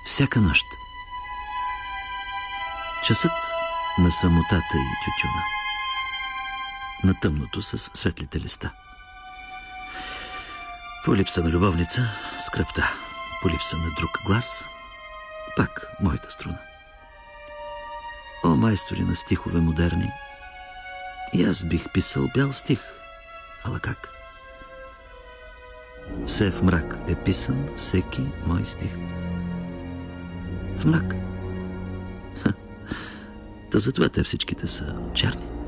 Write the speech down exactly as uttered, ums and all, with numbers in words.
всяка нощ. Часът на самотата и тютюна, на тъмното с светлите листа. По липса на любовница, скръпта. По липса на друг глас, пак моята струна. О, майстори на стихове модерни, и аз бих писал бял стих, ала как? Все в мрак е писан всеки мой стих. В мрак. Ха, та затова те всичките са черни.